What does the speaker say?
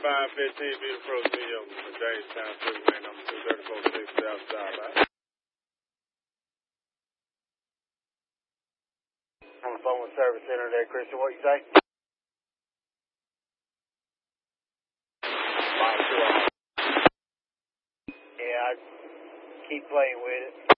515, be approach me up from Jamestown, Freeway, number 2346 South Side. On the phone with Service Center there, Christian, what you say? Yeah, I keep playing with it.